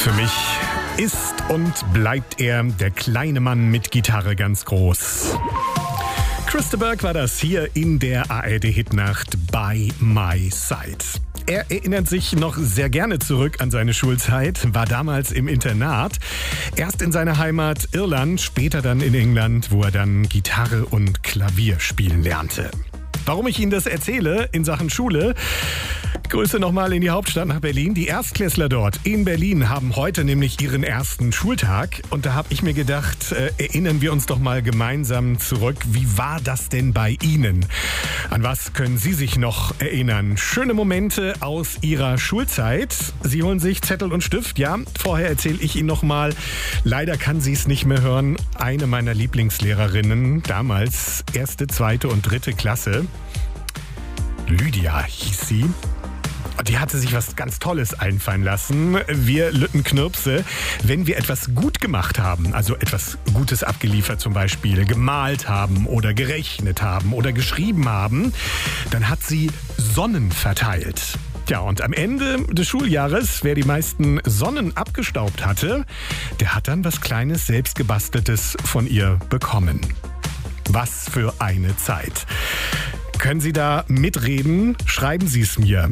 Für mich ist und bleibt er der kleine Mann mit Gitarre ganz groß. Chris de Burgh war das hier in der ARD-Hitnacht By My Side. Er erinnert sich noch sehr gerne zurück an seine Schulzeit, war damals im Internat, erst in seiner Heimat Irland, später dann in England, wo er dann Gitarre und Klavier spielen lernte. Warum ich Ihnen das erzähle in Sachen Schule? Grüße nochmal in die Hauptstadt nach Berlin. Die Erstklässler dort in Berlin haben heute nämlich ihren ersten Schultag. Und da habe ich mir gedacht, erinnern wir uns doch mal gemeinsam zurück. Wie war das denn bei Ihnen? An was können Sie sich noch erinnern? Schöne Momente aus Ihrer Schulzeit. Sie holen sich Zettel und Stift. Ja, vorher erzähle ich Ihnen nochmal. Leider kann sie es nicht mehr hören. Eine meiner Lieblingslehrerinnen, damals 1., 2. und 3. Klasse. Lydia hieß sie. Die hatte sich was ganz Tolles einfallen lassen. Wir Lüttenknirpse, wenn wir etwas gut gemacht haben, also etwas Gutes abgeliefert zum Beispiel, gemalt haben oder gerechnet haben oder geschrieben haben, dann hat sie Sonnen verteilt. Tja, und am Ende des Schuljahres, wer die meisten Sonnen abgestaubt hatte, der hat dann was Kleines, selbstgebasteltes von ihr bekommen. Was für eine Zeit. Können Sie da mitreden? Schreiben Sie es mir.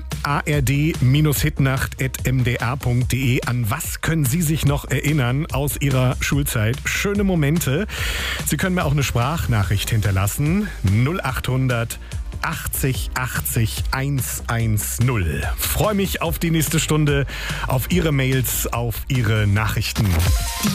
ard-hitnacht@mdr.de. An was können Sie sich noch erinnern aus Ihrer Schulzeit? Schöne Momente. Sie können mir auch eine Sprachnachricht hinterlassen. 0800 80 80 110. Freue mich auf die nächste Stunde, auf Ihre Mails, auf Ihre Nachrichten.